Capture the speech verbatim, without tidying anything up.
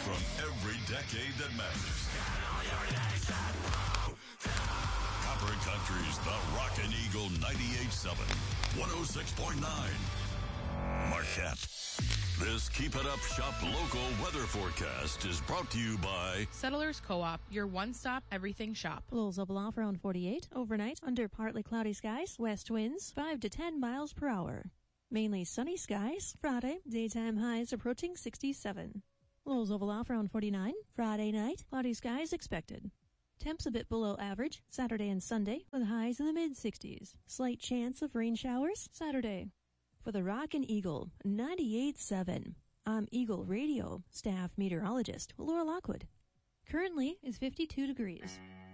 from every decade that matters. Copper Country's The Rockin' Eagle ninety-eight point seven, one oh six point nine. Marquette. This Keep It Up Shop local weather forecast is brought to you by Settlers Co-op, your one-stop everything shop. Lows of aloft around forty-eight. Overnight, under partly cloudy skies. West winds, five to ten miles per hour. Mainly sunny skies. Friday, daytime highs approaching sixty-seven. Lows of aloft around forty-nine. Friday night, cloudy skies expected. Temps a bit below average Saturday and Sunday with highs in the mid-sixties. Slight chance of rain showers Saturday. For the Rockin' Eagle ninety-eight point seven, I'm Eagle Radio staff meteorologist Laura Lockwood. Currently is fifty-two degrees.